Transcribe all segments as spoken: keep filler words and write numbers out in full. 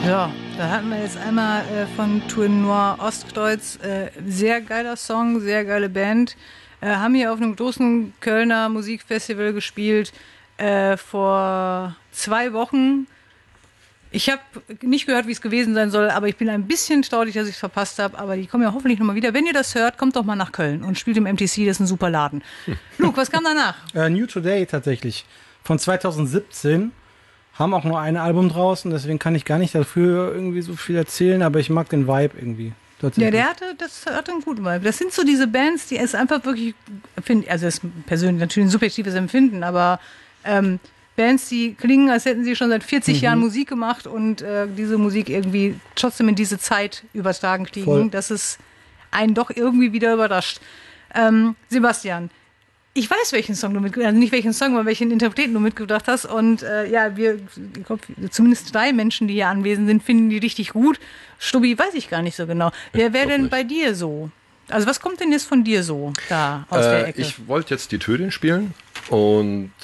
Ja, da hatten wir jetzt einmal äh, von Tour Noir Ostdeutsch, äh, sehr geiler Song, sehr geile Band, äh, haben hier auf einem großen Kölner Musikfestival gespielt äh, vor zwei Wochen. Ich habe nicht gehört, wie es gewesen sein soll, aber ich bin ein bisschen traurig, dass ich es verpasst habe, aber die kommen ja hoffentlich nochmal wieder. Wenn ihr das hört, kommt doch mal nach Köln und spielt im M T C, das ist ein super Laden. Hm. Luke, was kam danach? Uh, New Today tatsächlich, von zweitausendsiebzehn. Haben auch nur ein Album draußen, deswegen kann ich gar nicht dafür irgendwie so viel erzählen, aber ich mag den Vibe irgendwie. Ja, der hatte, das hatte einen guten Vibe. Das sind so diese Bands, die es einfach wirklich, find, also das ist persönlich natürlich ein subjektives Empfinden, aber ähm, Bands, die klingen, als hätten sie schon seit vierzig mhm. Jahren Musik gemacht und äh, diese Musik irgendwie trotzdem in diese Zeit übertragen kriegen, Voll. Dass es einen doch irgendwie wieder überrascht. Ähm, Sebastian, ich weiß, welchen Song du mitgebracht hast, also nicht welchen Song, aber welchen Interpreten du mitgebracht hast. Und äh, ja, wir, ich glaub, zumindest drei Menschen, die hier anwesend sind, finden die richtig gut. Stubbi weiß ich gar nicht so genau. Wer wäre denn nicht. Bei dir so? Also was kommt denn jetzt von dir so da aus äh, der Ecke? Ich wollte jetzt die Tödin spielen und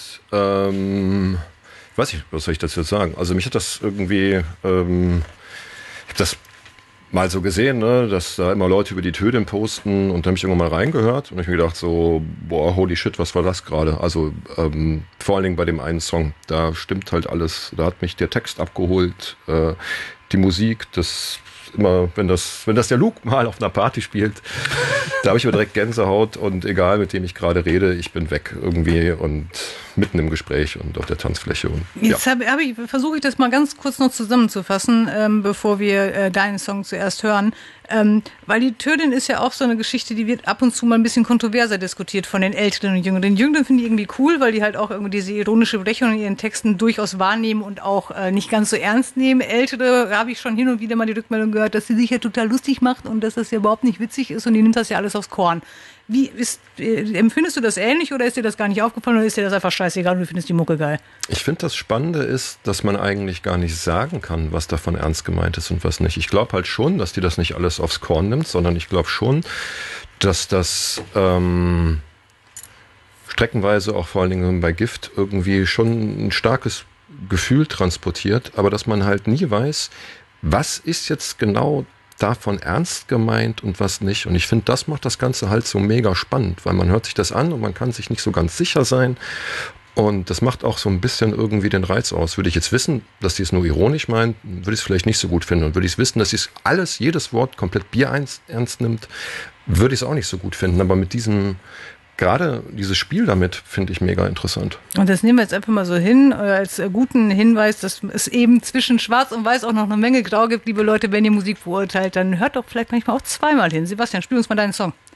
ähm, ich weiß nicht, was soll ich dazu sagen? Also mich hat das irgendwie, ähm, ich habe das mal so gesehen, ne, dass da immer Leute über die Tödin posten und dann habe ich irgendwann mal reingehört und ich mir gedacht so, boah, holy shit, was war das gerade? Also ähm, vor allen Dingen bei dem einen Song, da stimmt halt alles, da hat mich der Text abgeholt, äh, die Musik, das immer, wenn das, wenn das der Luke mal auf einer Party spielt, da habe ich immer direkt Gänsehaut und egal, mit dem ich gerade rede, ich bin weg irgendwie und mitten im Gespräch und auf der Tanzfläche. Und, Jetzt ja. hab, hab ich, versuche ich das mal ganz kurz noch zusammenzufassen, ähm, bevor wir äh, deinen Song zuerst hören. Ähm, weil die Tödin ist ja auch so eine Geschichte, die wird ab und zu mal ein bisschen kontroverser diskutiert von den Älteren und Jüngeren. Den Jüngeren finde ich irgendwie cool, weil die halt auch irgendwie diese ironische Brechung in ihren Texten durchaus wahrnehmen und auch äh, nicht ganz so ernst nehmen. Ältere habe ich schon hin und wieder mal die Rückmeldung gehört, dass sie sich ja total lustig macht und dass das ja überhaupt nicht witzig ist und die nimmt das ja alles aufs Korn. Wie ist, äh, empfindest du das ähnlich oder ist dir das gar nicht aufgefallen oder ist dir das einfach scheißegal und du findest die Mucke geil? Ich finde, das Spannende ist, dass man eigentlich gar nicht sagen kann, was davon ernst gemeint ist und was nicht. Ich glaube halt schon, dass die das nicht alles aufs Korn nimmt, sondern ich glaube schon, dass das ähm, streckenweise auch vor allen Dingen bei Gift irgendwie schon ein starkes Gefühl transportiert, aber dass man halt nie weiß, was ist jetzt genau davon ernst gemeint und was nicht. Und ich finde, das macht das Ganze halt so mega spannend, weil man hört sich das an und man kann sich nicht so ganz sicher sein. Und das macht auch so ein bisschen irgendwie den Reiz aus. Würde ich jetzt wissen, dass die es nur ironisch meint, würde ich es vielleicht nicht so gut finden. Und würde ich es wissen, dass sie es alles, jedes Wort komplett bierernst ernst nimmt, würde ich es auch nicht so gut finden. Aber mit diesem, gerade dieses Spiel damit finde ich mega interessant. Und das nehmen wir jetzt einfach mal so hin, als guten Hinweis, dass es eben zwischen Schwarz und Weiß auch noch eine Menge Grau gibt. Liebe Leute, wenn ihr Musik beurteilt, dann hört doch vielleicht manchmal auch zweimal hin. Sebastian, spiel uns mal deinen Song.